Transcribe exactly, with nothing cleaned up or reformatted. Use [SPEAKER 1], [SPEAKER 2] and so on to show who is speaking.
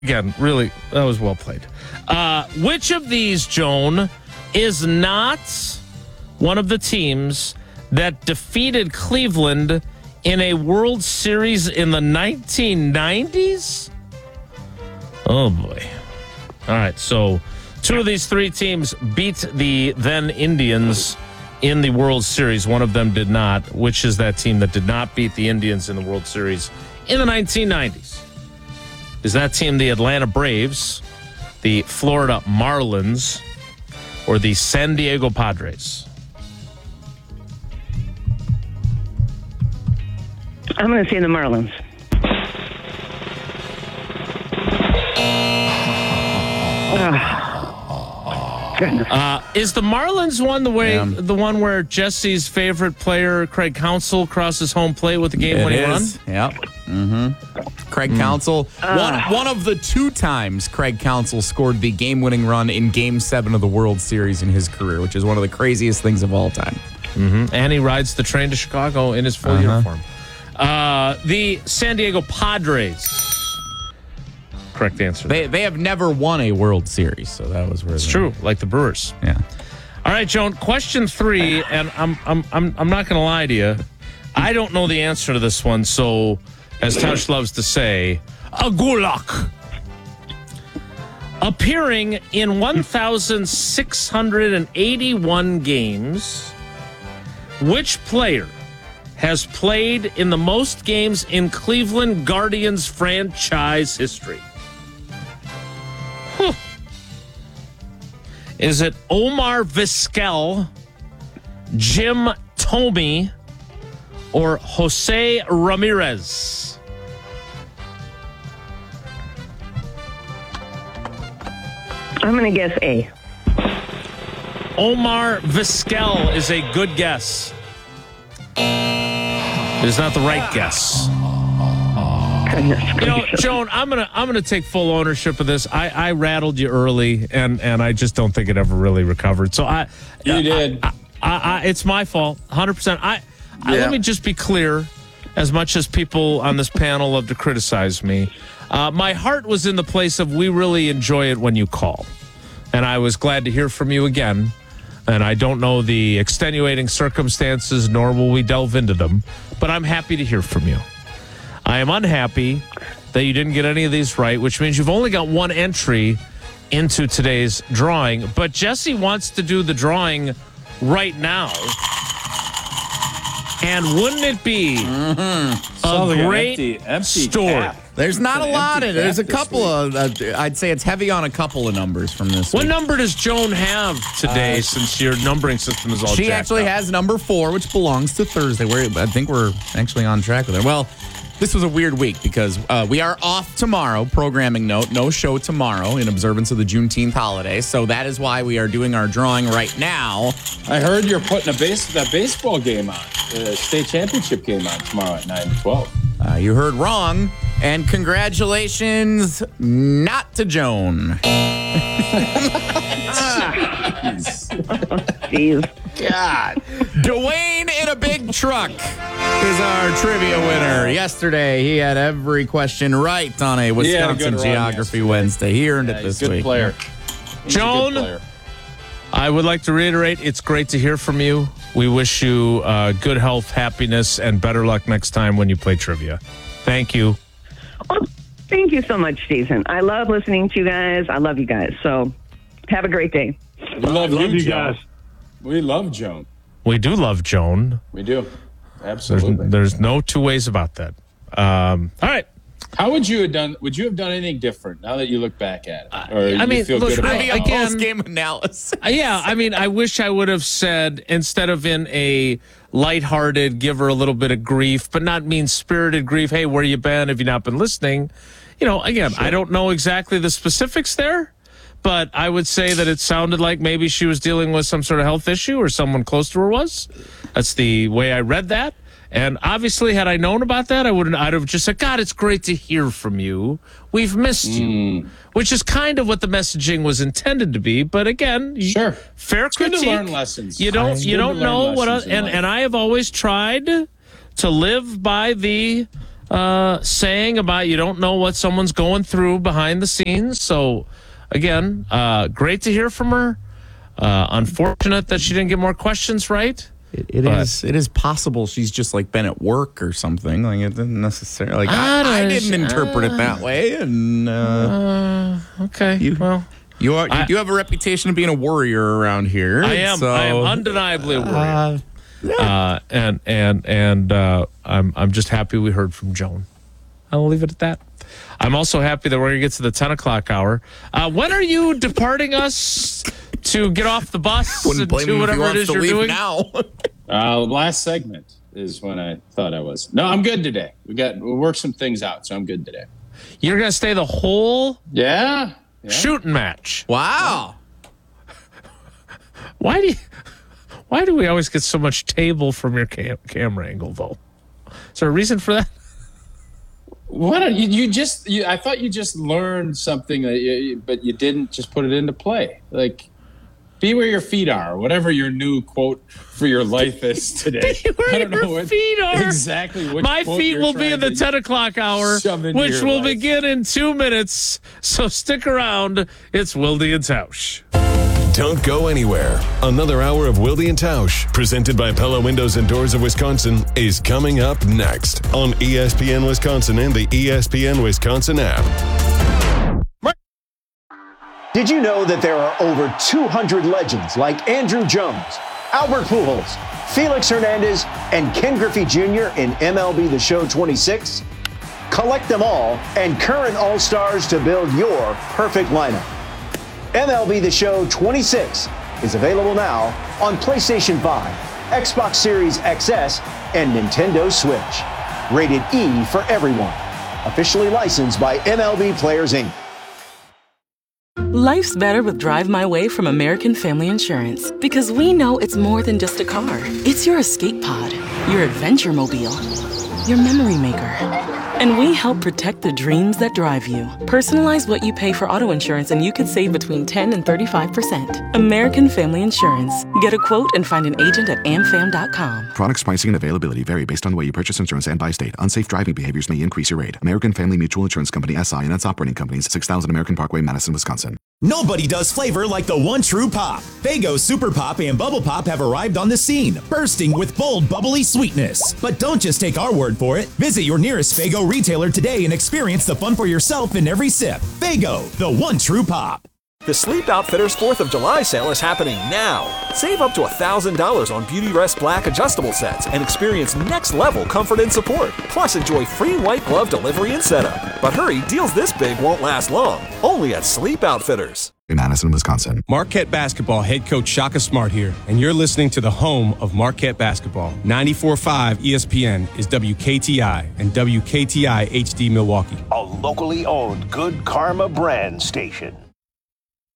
[SPEAKER 1] Again, really, that was well played. Uh, which of these, Joan, is not one of the teams that defeated Cleveland in a World Series in the nineteen nineties? Oh, boy. All right, so two of these three teams beat the then Indians in the World Series. One of them did not. Which is that team that did not beat the Indians in the World Series in the nineteen nineties? Is that team the Atlanta Braves, the Florida Marlins, or the San Diego Padres?
[SPEAKER 2] I'm going to say the Marlins. Oh, goodness.
[SPEAKER 1] Uh, is the Marlins one the way
[SPEAKER 3] Yeah.
[SPEAKER 1] the one where Jesse's favorite player, Craig Counsell, crosses home plate with the game-winning run?
[SPEAKER 3] Yep. Mm-hmm. Craig Counsell, one, one of the two times Craig Counsell scored the game-winning run in Game Seven of the World Series in his career, which is one of the craziest things of all time.
[SPEAKER 1] Mm-hmm. And he rides the train to Chicago in his full
[SPEAKER 3] Uh-huh.
[SPEAKER 1] uniform. Uh, the San Diego Padres. Correct answer.
[SPEAKER 3] They they have never won a World Series, so that was where
[SPEAKER 1] It's
[SPEAKER 3] they-
[SPEAKER 1] true, like the Brewers.
[SPEAKER 3] Yeah.
[SPEAKER 1] All right, Joan. Question three, and I'm I'm I'm I'm not going to lie to you. I don't know the answer to this one, so as Tosh loves to say, a gulak. Appearing in one thousand six hundred eighty-one games, which player has played in the most games in Cleveland Guardians franchise history? Huh. Is it Omar Vizquel, Jim Thome, or Jose Ramirez?
[SPEAKER 2] I'm going to guess A.
[SPEAKER 1] Omar Vizquel is a good guess. It is not the right guess.
[SPEAKER 2] Goodness
[SPEAKER 1] You know,
[SPEAKER 2] gracious.
[SPEAKER 1] Joan, I'm gonna I'm gonna take full ownership of this. I, I rattled you early, and, and I just don't think it ever really recovered. So I,
[SPEAKER 4] You
[SPEAKER 1] I-
[SPEAKER 4] did.
[SPEAKER 1] I, I, I, it's my fault, one hundred percent. I, I
[SPEAKER 4] Yeah.
[SPEAKER 1] let me just be clear. As much as people on this panel love to criticize me, uh, my heart was in the place of we really enjoy it when you call, and I was glad to hear from you again. And I don't know the extenuating circumstances, nor will we delve into them, but I'm happy to hear from you. I am unhappy that you didn't get any of these right, which means you've only got one entry into today's drawing. But Jesse wants to do the drawing right now. And wouldn't it be
[SPEAKER 4] Sounds
[SPEAKER 1] a
[SPEAKER 4] like an
[SPEAKER 1] great
[SPEAKER 4] empty, empty
[SPEAKER 1] story?
[SPEAKER 4] cap.
[SPEAKER 3] There's not
[SPEAKER 4] It's
[SPEAKER 3] a
[SPEAKER 4] an
[SPEAKER 3] lot
[SPEAKER 4] empty
[SPEAKER 3] in it. There's a
[SPEAKER 4] cap this
[SPEAKER 3] couple of, uh, I'd say it's heavy on a couple of numbers from this
[SPEAKER 1] What
[SPEAKER 3] week.
[SPEAKER 1] number does Joan have today
[SPEAKER 4] Uh,
[SPEAKER 1] since your numbering system is all
[SPEAKER 3] She
[SPEAKER 1] jacked
[SPEAKER 3] actually
[SPEAKER 1] up?
[SPEAKER 3] has number four, which belongs to Thursday. We're, I think we're actually on track with her. Well, this was a weird week because uh, we are off tomorrow, programming note, no show tomorrow in observance of the Juneteenth holiday. So that is why we are doing our drawing right now.
[SPEAKER 4] I heard you're putting a base that baseball game on, the state championship game on tomorrow at nine to twelve.
[SPEAKER 3] Uh, you heard wrong. And congratulations, not to Joan.
[SPEAKER 2] Jeez.
[SPEAKER 3] God. Dwayne in a big truck is our trivia winner. Yesterday, he had every question right on a
[SPEAKER 4] He had a
[SPEAKER 3] Wisconsin
[SPEAKER 4] good run
[SPEAKER 3] Geography
[SPEAKER 4] yesterday.
[SPEAKER 3] Wednesday. He earned
[SPEAKER 4] Yeah,
[SPEAKER 3] it
[SPEAKER 4] he's
[SPEAKER 3] this
[SPEAKER 4] a good
[SPEAKER 3] week.
[SPEAKER 4] player. He's a good
[SPEAKER 1] Joan?
[SPEAKER 4] player.
[SPEAKER 1] I would like to reiterate, it's great to hear from you. We wish you uh, good health, happiness, and better luck next time when you play trivia. Thank you.
[SPEAKER 2] Well, thank you so much, Jason. I love listening to you guys. I love you guys. So have a great day.
[SPEAKER 4] We love,
[SPEAKER 5] Love
[SPEAKER 4] you,
[SPEAKER 5] you
[SPEAKER 4] Joan.
[SPEAKER 5] guys.
[SPEAKER 4] We love Joan.
[SPEAKER 1] We do love Joan.
[SPEAKER 4] We do.
[SPEAKER 1] There's,
[SPEAKER 4] Absolutely.
[SPEAKER 1] there's no two ways about that. Um, all right.
[SPEAKER 4] How would you have done? Would you have done anything different now that you look back at it? Or
[SPEAKER 1] I
[SPEAKER 4] you
[SPEAKER 1] mean,
[SPEAKER 4] feel
[SPEAKER 1] look,
[SPEAKER 4] good about
[SPEAKER 1] I-
[SPEAKER 4] it?
[SPEAKER 1] again-
[SPEAKER 3] Post-game analysis.
[SPEAKER 1] Uh, yeah, I mean, I wish I would have said, instead of in a lighthearted, give her a little bit of grief, but not mean-spirited grief, hey, where you been? Have you not been listening? You know, again, I don't know exactly the specifics there, but I would say that it sounded like maybe she was dealing with some sort of health issue or someone close to her was. That's the way I read that. And obviously, had I known about that, I wouldn't. I'd have just said, "God, it's great to hear from you. We've missed you," which is kind of what the messaging was intended to be. But again, you-
[SPEAKER 4] Sure.
[SPEAKER 1] fair
[SPEAKER 4] It's good
[SPEAKER 1] critique.
[SPEAKER 4] to learn lessons.
[SPEAKER 1] You don't.
[SPEAKER 4] It's
[SPEAKER 1] You
[SPEAKER 4] good to
[SPEAKER 1] don't
[SPEAKER 4] learn
[SPEAKER 1] know what.
[SPEAKER 4] lessons in
[SPEAKER 1] And
[SPEAKER 4] life.
[SPEAKER 1] and I have always tried to live by the uh, saying about you don't know what someone's going through behind the scenes. So, again, uh, great to hear from her. Uh, unfortunate that she didn't get more questions right.
[SPEAKER 3] It, it is. It is possible she's just like been at work or something. Like it didn't necessarily. Like I, I, I didn't interpret it that way. And uh,
[SPEAKER 1] uh, okay,
[SPEAKER 3] you,
[SPEAKER 1] well,
[SPEAKER 3] you are. You
[SPEAKER 1] I,
[SPEAKER 3] do have a reputation of being a worrier around here.
[SPEAKER 1] I am.
[SPEAKER 3] So,
[SPEAKER 1] I am undeniably a worrier.
[SPEAKER 3] Uh, yeah.
[SPEAKER 1] uh, and and and uh, I'm I'm just happy we heard from Joan. I'll leave it at that. I'm also happy that we're going to get to the ten o'clock hour. Uh, when are you departing us to get off the bus and do whatever it is you're doing
[SPEAKER 3] now?
[SPEAKER 4] uh, last segment is when I thought I was. No, I'm good today. We got we worked some things out, so I'm good today.
[SPEAKER 1] You're going to stay the whole
[SPEAKER 4] yeah, yeah.
[SPEAKER 1] shooting match.
[SPEAKER 3] Wow.
[SPEAKER 1] Why do you, why do we always get so much table from your cam- camera angle, though? Is there a reason for that?
[SPEAKER 4] What you, you just? You, I thought you just learned something, that you, but you didn't just put it into play. Like, be where your feet are, whatever your new quote for your life is today.
[SPEAKER 1] Be where
[SPEAKER 4] I don't
[SPEAKER 1] your
[SPEAKER 4] know what,
[SPEAKER 1] feet are.
[SPEAKER 4] Exactly. Which
[SPEAKER 1] My
[SPEAKER 4] quote
[SPEAKER 1] feet
[SPEAKER 4] you're
[SPEAKER 1] will be
[SPEAKER 4] trying
[SPEAKER 1] in the
[SPEAKER 4] to
[SPEAKER 1] ten o'clock hour,
[SPEAKER 4] shove into
[SPEAKER 1] which
[SPEAKER 4] your
[SPEAKER 1] will
[SPEAKER 4] life.
[SPEAKER 1] begin in two minutes. So stick around. It's Wilde and Tausch.
[SPEAKER 5] Don't go anywhere. Another hour of Wilde and Tausch, presented by Pella Windows and Doors of Wisconsin, is coming up next on E S P N Wisconsin and the E S P N Wisconsin app.
[SPEAKER 6] Did you know that there are over two hundred legends like Andrew Jones, Albert Pujols, Felix Hernandez, and Ken Griffey Junior in M L B The Show twenty-six? Collect them all and current All-Stars to build your perfect lineup. M L B The Show twenty-six is available now on PlayStation five, Xbox Series X S, and Nintendo Switch. Rated E for everyone. Officially licensed by M L B Players, Incorporated.
[SPEAKER 7] Life's better with Drive My Way from American Family Insurance, because we know it's more than just a car. It's your escape pod, your adventure mobile, your memory maker. And we help protect the dreams that drive you. Personalize what you pay for auto insurance and you could save between ten and thirty-five percent. American Family Insurance. Get a quote and find an agent at am fam dot com.
[SPEAKER 8] Products, pricing, and availability vary based on the way you purchase insurance and by state. Unsafe driving behaviors may increase your rate. American Family Mutual Insurance Company, S I and its operating companies, six thousand American Parkway, Madison, Wisconsin.
[SPEAKER 9] Nobody does flavor like the one true pop. Faygo Super Pop and Bubble Pop have arrived on the scene, bursting with bold, bubbly sweetness. But don't just take our word for it. Visit your nearest Faygo retailer today and experience the fun for yourself in every sip. Faygo, the one true pop.
[SPEAKER 10] The Sleep Outfitters fourth of July sale is happening now. Save up to one thousand dollars on Beautyrest Black adjustable sets and experience next-level comfort and support. Plus, enjoy free white glove delivery and setup. But hurry, deals this big won't last long. Only at Sleep Outfitters.
[SPEAKER 8] In Madison, Wisconsin.
[SPEAKER 11] Marquette Basketball head coach Shaka Smart here, and you're listening to the home of Marquette Basketball. ninety-four point five E S P N is W K T I and W K T I H D Milwaukee.
[SPEAKER 12] A locally owned Good Karma brand station.